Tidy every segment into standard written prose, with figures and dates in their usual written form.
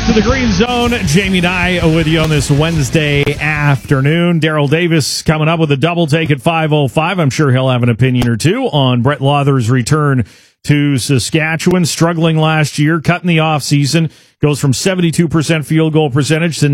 back to the Green Zone. Jamie and I with you on this Wednesday afternoon. Daryl Davis coming up with a double take at 5:05. I'm sure he'll have an opinion or two on Brett Lawther's return to Saskatchewan. Struggling last year, cutting the offseason. Goes from 72% field goal percentage to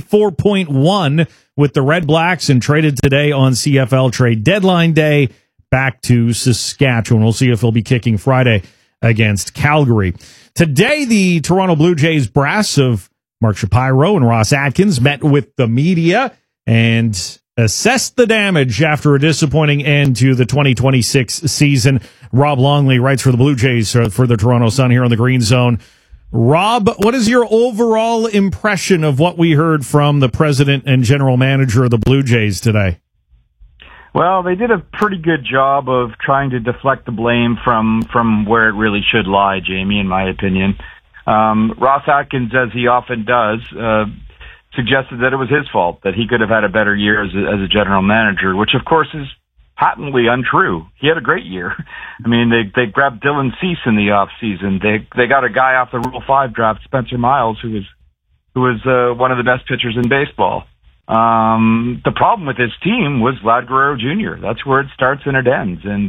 94.1 with the Red Blacks and traded today on CFL trade deadline day back to Saskatchewan. We'll see if he'll be kicking Friday against Calgary. Today, the Toronto Blue Jays brass of Mark Shapiro and Ross Atkins met with the media and assessed the damage after a disappointing end to the 2026 season. Rob Longley writes for the Blue Jays for the Toronto Sun here on the Green Zone. Rob, what is your overall impression of what we heard from the president and general manager of the Blue Jays today? Well, they did a pretty good job of trying to deflect the blame from where it really should lie, Jamie, in my opinion. Ross Atkins, as he often does, suggested that it was his fault, that he could have had a better year as a general manager, which of course is patently untrue. He had a great year. I mean, they grabbed Dylan Cease in the off season. They got a guy off the Rule 5 draft, Spencer Miles, who was one of the best pitchers in baseball. The problem with his team was Vlad Guerrero Jr. That's where it starts and it ends. And,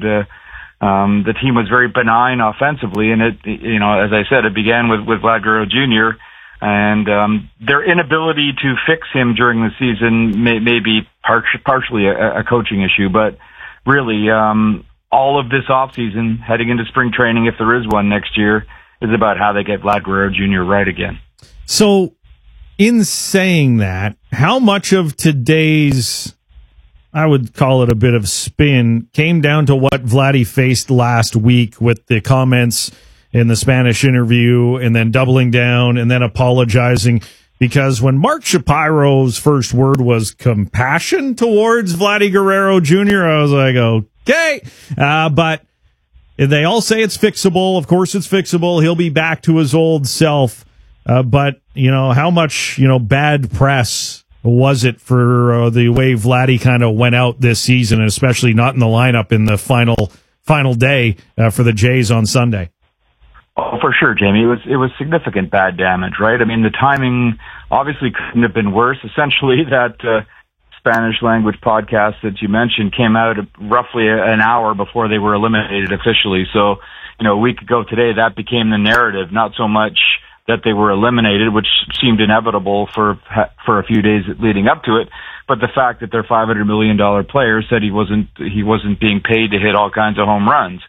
the team was very benign offensively. And it, as I said, it began with Vlad Guerrero Jr. And, their inability to fix him during the season may be partially a coaching issue, but really, all of this offseason heading into spring training, if there is one next year, is about how they get Vlad Guerrero Jr. right again. So, in saying that, how much of today's, I would call it a bit of spin, came down to what Vladdy faced last week with the comments in the Spanish interview and then doubling down and then apologizing? Because when Mark Shapiro's first word was compassion towards Vladdy Guerrero Jr., I was like, okay. But they all say it's fixable. Of course it's fixable. He'll be back to his old self. But, how much, bad press was it for the way Vladdy kind of went out this season, and especially not in the lineup in the final day for the Jays on Sunday? Oh, for sure, Jamie. It was significant bad damage, right? I mean, the timing obviously couldn't have been worse. Essentially, that Spanish language podcast that you mentioned came out roughly an hour before they were eliminated officially. So, a week ago today, that became the narrative, not so much that they were eliminated, which seemed inevitable for a few days leading up to it, but the fact that their $500 million player said he wasn't being paid to hit all kinds of home runs.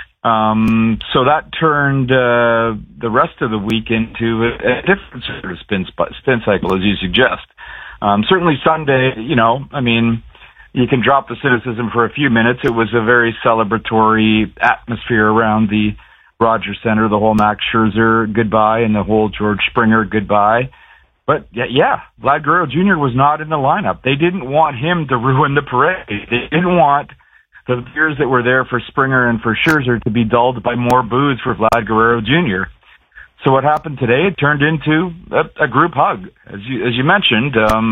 So that turned the rest of the week into a different sort of spin cycle, as you suggest. Certainly Sunday, you can drop the cynicism for a few minutes. It was a very celebratory atmosphere around the Rogers Center, the whole Max Scherzer goodbye and the whole George Springer goodbye. But yeah, Vlad Guerrero Jr. was not in the lineup. They didn't want him to ruin the parade. They didn't want the years that were there for Springer and for Scherzer to be dulled by more boos for Vlad Guerrero Jr. So what happened today? It turned into a group hug, as you mentioned.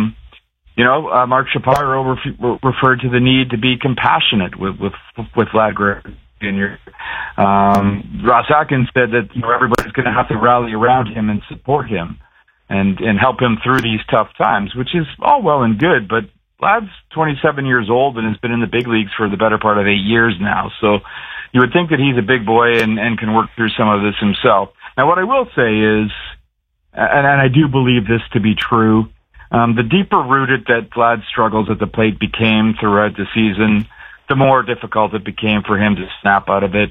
Mark Shapiro referred to the need to be compassionate with Vlad Guerrero Jr. Ross Atkins said that everybody's going to have to rally around him and support him and help him through these tough times, which is all well and good, but Vlad's 27 years old and has been in the big leagues for the better part of 8 years now. So you would think that he's a big boy and can work through some of this himself. Now, what I will say is, and I do believe this to be true, the deeper rooted that Vlad's struggles at the plate became throughout the season, the more difficult it became for him to snap out of it.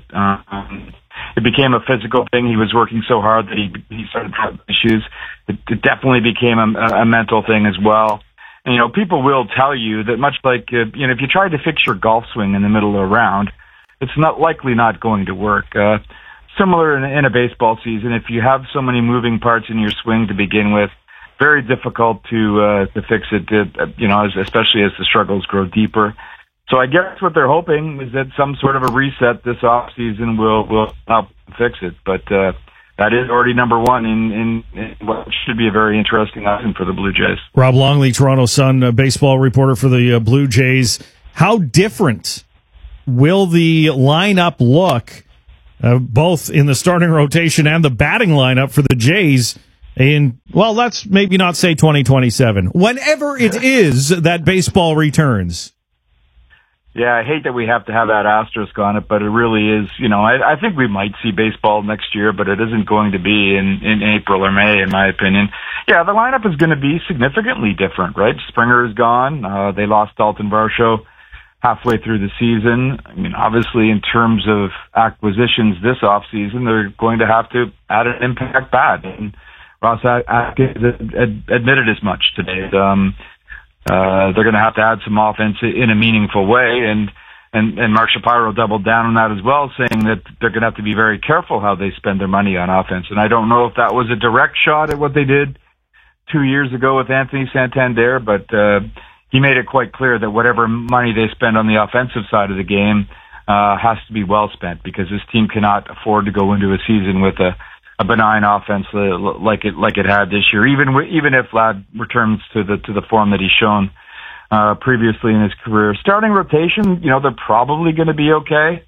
It became a physical thing. He was working so hard that he started having issues. It definitely became a mental thing as well. And, people will tell you that much like, if you try to fix your golf swing in the middle of a round, it's likely not going to work. Similar in a baseball season, if you have so many moving parts in your swing to begin with, very difficult to fix it, especially as the struggles grow deeper. So I guess what they're hoping is that some sort of a reset this off season will help fix it. But that is already number one in what should be a very interesting item for the Blue Jays. Rob Longley, Toronto Sun baseball reporter for the Blue Jays. How different will the lineup look, both in the starting rotation and the batting lineup for the Jays, well, let's maybe not say 2027, whenever it is that baseball returns. Yeah, I hate that we have to have that asterisk on it, but it really is, I think we might see baseball next year, but it isn't going to be in April or May, in my opinion. Yeah, the lineup is going to be significantly different, right? Springer is gone. They lost Dalton Varsho halfway through the season. I mean, obviously, in terms of acquisitions this offseason, they're going to have to add an impact bat. And Ross Atkins admitted as much today. They're going to have to add some offense in a meaningful way, and Mark Shapiro doubled down on that as well, saying that they're going to have to be very careful how they spend their money on offense. And I don't know if that was a direct shot at what they did 2 years ago with Anthony Santander, but he made it quite clear that whatever money they spend on the offensive side of the game has to be well spent, because this team cannot afford to go into a season with a benign offense like it had this year. Even if Vlad returns to the form that he's shown previously in his career. Starting rotation, they're probably going to be okay.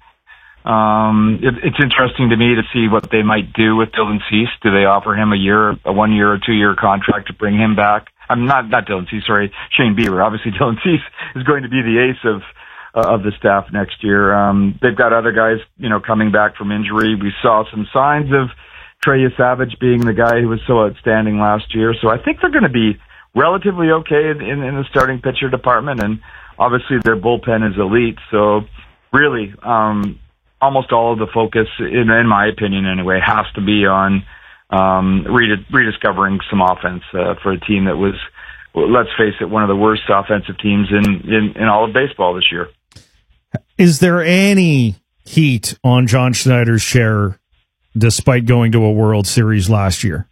It's interesting to me to see what they might do with Dylan Cease. Do they offer him a 1 year or 2 year contract to bring him back? I'm not Dylan Cease, sorry, Shane Bieber. Obviously, Dylan Cease is going to be the ace of the staff next year. They've got other guys, coming back from injury. We saw some signs of Trey Savage being the guy who was so outstanding last year. So I think they're going to be relatively okay in the starting pitcher department. And obviously their bullpen is elite. So really, almost all of the focus, in my opinion anyway, has to be on rediscovering some offense for a team that was, let's face it, one of the worst offensive teams in all of baseball this year. Is there any heat on John Schneider's share despite going to a World Series last year?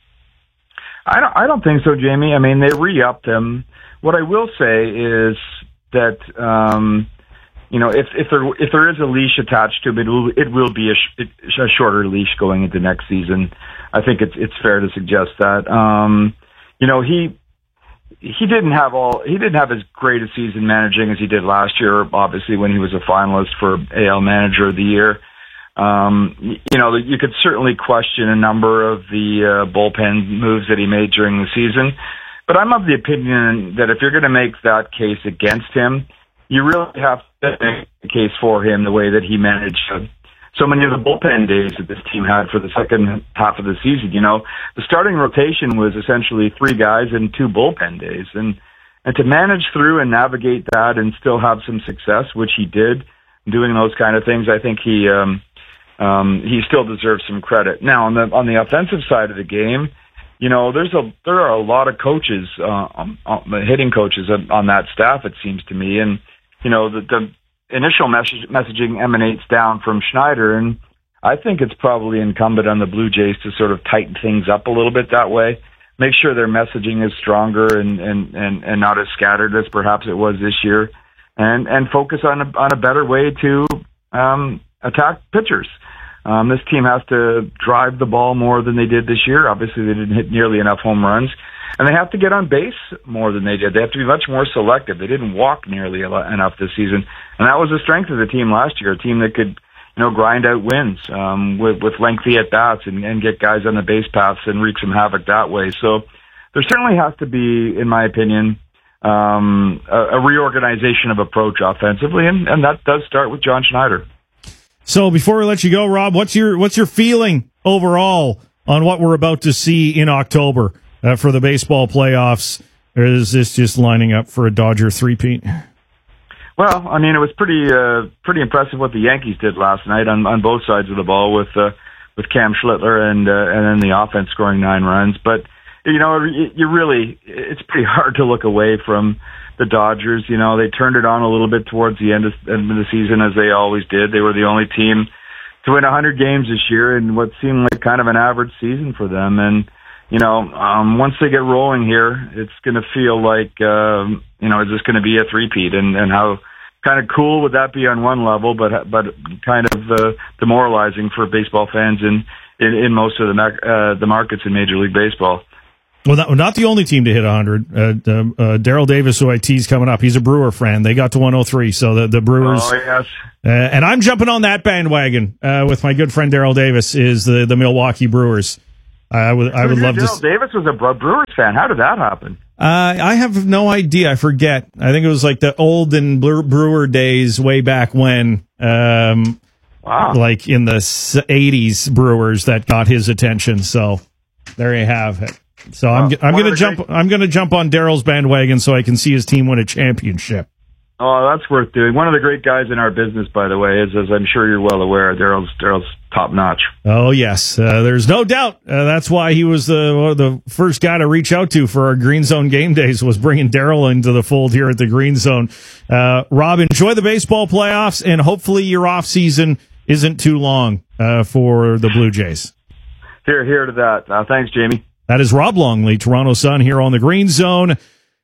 I don't think so, Jamie. I mean, they re-upped him. What I will say is that, if there is a leash attached to him, it will be a shorter leash going into next season. I think it's fair to suggest that. He didn't have as great a season managing as he did last year, obviously, when he was a finalist for AL Manager of the Year. You could certainly question a number of the bullpen moves that he made during the season, but I'm of the opinion that if you're going to make that case against him, you really have to make a case for him the way that he managed so many of the bullpen days that this team had for the second half of the season. The starting rotation was essentially 3 guys and 2 bullpen days, and to manage through and navigate that and still have some success, which he did, doing those kind of things, I think he still deserves some credit. Now, on the offensive side of the game, there are a lot of coaches, hitting coaches on that staff, it seems to me, and the initial messaging emanates down from Schneider, and I think it's probably incumbent on the Blue Jays to sort of tighten things up a little bit that way, make sure their messaging is stronger and not as scattered as perhaps it was this year, and focus on a better way to attack pitchers. This team has to drive the ball more than they did this year. Obviously, they didn't hit nearly enough home runs. And they have to get on base more than they did. They have to be much more selective. They didn't walk nearly enough this season. And that was the strength of the team last year, a team that could, grind out wins with lengthy at-bats and get guys on the base paths and wreak some havoc that way. So there certainly has to be, in my opinion, a reorganization of approach offensively, and that does start with John Schneider. So before we let you go, Rob, what's your feeling overall on what we're about to see in October for the baseball playoffs? Or is this just lining up for a Dodger three-peat? Well, I mean, it was pretty impressive what the Yankees did last night on both sides of the ball with Cam Schlittler and then the offense scoring 9 runs. But it's pretty hard to look away from the Dodgers. They turned it on a little bit towards the end of the season, as they always did. They were the only team to win 100 games this year in what seemed like kind of an average season for them. And, once they get rolling here, it's going to feel like, is this going to be a three-peat? And how kind of cool would that be on one level, but kind of demoralizing for baseball fans in most of the markets in Major League Baseball. Well, not the only team to hit 100. Daryl Davis, who I tease coming up, he's a Brewer fan. They got to 103, so the Brewers. Oh, yes. And I'm jumping on that bandwagon with my good friend Daryl Davis, is the Milwaukee Brewers. I would love to. Daryl Davis was a Brewers fan. How did that happen? I have no idea. I forget. I think it was like the olden Brewer days way back when. Wow. Like in the 80s Brewers that got his attention. So there you have it. So I'm going to jump on Daryl's bandwagon so I can see his team win a championship. Oh, that's worth doing. One of the great guys in our business, by the way, is, as I'm sure you're well aware, Daryl's top notch. Oh, yes. There's no doubt. That's why he was the first guy to reach out to for our Green Zone game days, was bringing Daryl into the fold here at the Green Zone. Rob, enjoy the baseball playoffs, and hopefully your off season isn't too long for the Blue Jays. Here to that. Thanks, Jamie. That is Rob Longley, Toronto Sun, here on the Green Zone,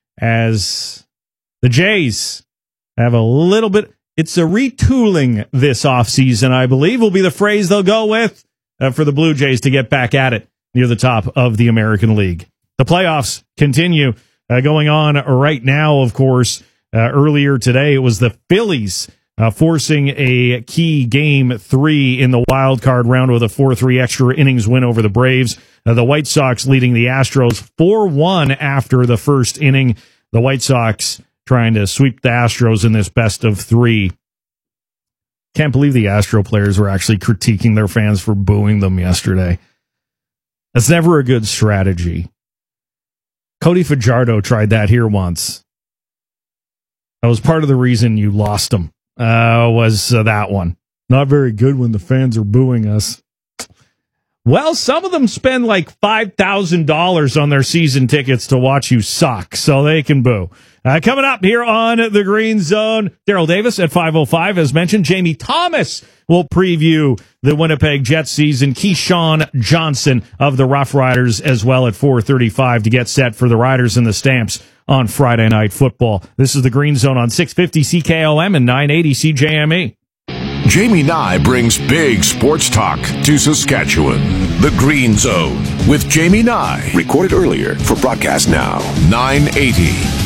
as the Jays have a little bit. It's a retooling this offseason, I believe, will be the phrase they'll go with for the Blue Jays to get back at it near the top of the American League. The playoffs continue going on right now, of course. Earlier today, it was the Phillies forcing a key Game 3 in the wild card round with a 4-3 extra innings win over the Braves. The White Sox leading the Astros 4-1 after the first inning. The White Sox trying to sweep the Astros in this best of 3. Can't believe the Astro players were actually critiquing their fans for booing them yesterday. That's never a good strategy. Cody Fajardo tried that here once. That was part of the reason you lost him, was that one. Not very good when the fans are booing us. Well, some of them spend like $5,000 on their season tickets to watch you suck, so they can boo. Coming up here on the Green Zone, Daryl Davis at 5:05. As mentioned, Jamie Thomas will preview the Winnipeg Jets season. Keyshawn Johnson of the Rough Riders as well at 4:35 to get set for the Riders and the Stamps on Friday Night Football. This is the Green Zone on 650 CKOM and 980 CJME. Jamie Nye brings big sports talk to Saskatchewan. The Green Zone with Jamie Nye. Recorded earlier for broadcast now. 980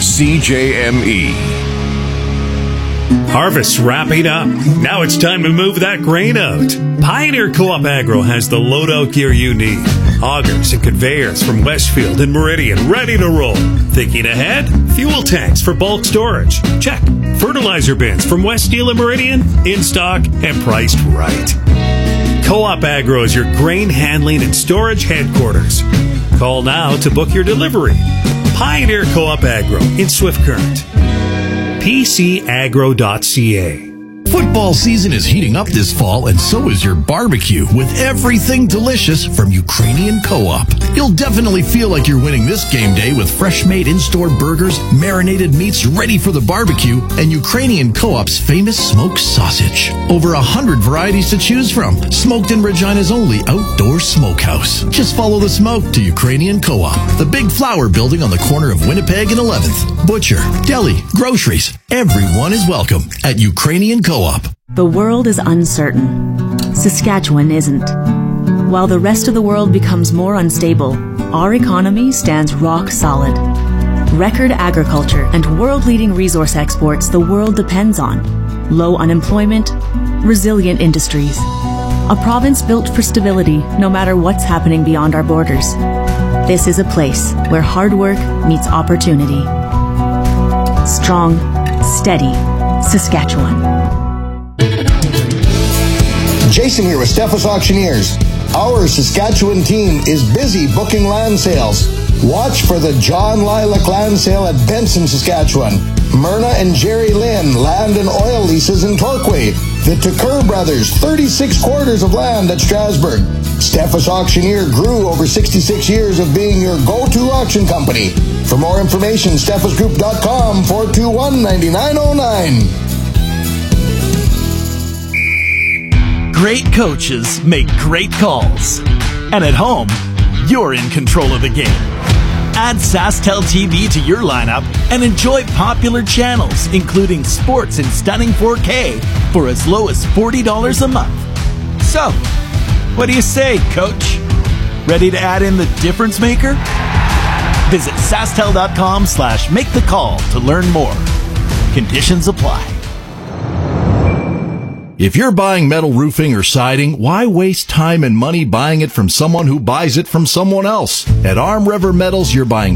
CJME. Harvest's wrapping up. Now it's time to move that grain out. Pioneer Co-op Agro has the loadout gear you need. Augers and conveyors from Westfield and Meridian ready to roll. Thinking ahead? Fuel tanks for bulk storage. Check. Fertilizer bins from West Steel and Meridian in stock and priced right. Co-op Agro is your grain handling and storage headquarters. Call now to book your delivery. Pioneer Co-op Agro in Swift Current. PCagro.ca. Football season is heating up this fall, and so is your barbecue with everything delicious from Ukrainian Co-op. You'll definitely feel like you're winning this game day with fresh-made in-store burgers, marinated meats ready for the barbecue, and Ukrainian Co-op's famous smoked sausage. Over 100 varieties to choose from. Smoked in Regina's only outdoor smokehouse. Just follow the smoke to Ukrainian Co-op, the big flower building on the corner of Winnipeg and 11th. Butcher, deli, groceries. Everyone is welcome at Ukrainian Co-op. The world is uncertain. Saskatchewan isn't. While the rest of the world becomes more unstable, our economy stands rock solid. Record agriculture and world-leading resource exports the world depends on. Low unemployment, resilient industries. A province built for stability no matter what's happening beyond our borders. This is a place where hard work meets opportunity. Strong, steady Saskatchewan. Jason here with Steffes Auctioneers. Our Saskatchewan team is busy booking land sales. Watch for the John Lilac Land Sale at Benson, Saskatchewan. Myrna and Jerry Lynn Land and Oil Leases in Torquay. The Tucker Brothers 36 quarters of land at Strasbourg. Steffes Auctioneer grew over 66 years of being your go-to auction company. For more information, steffesgroup.com 421-9909. Great coaches make great calls. And at home, you're in control of the game. Add SaskTel TV to your lineup and enjoy popular channels, including sports in stunning 4K for as low as $40 a month. So, what do you say, Coach? Ready to add in the difference maker? Visit SaskTel.com/make the call to learn more. Conditions apply. If you're buying metal roofing or siding, why waste time and money buying it from someone who buys it from someone else? At Arm River Metals, you're buying